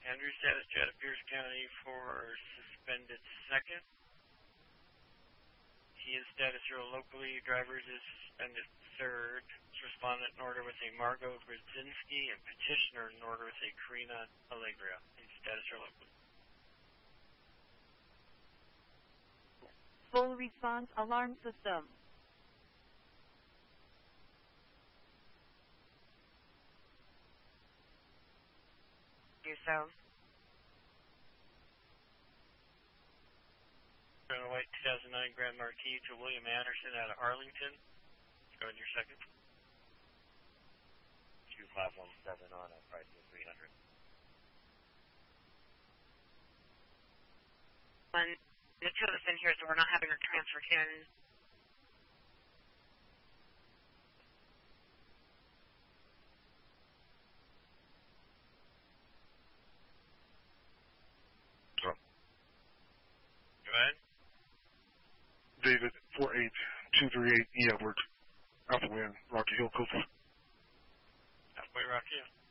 Andrew, status jet of Pierce County for suspended second. He is status 0 locally. Drivers is suspended third. Respondent in order with a Margot Brzezinski and petitioner in order with a Karina Allegria. He's status 0 locally. Full response alarm system. Do so. Chevrolet White 2009 Grand Marquis to William Anderson out of Arlington. Go in your second. 2517 on a price of 300. The two of us in here, so we're not having her transfer in. Go ahead. David 48238 E Edward. Alpha Wind, Rocky Hill, Coastal. Halfway Rocky Hill.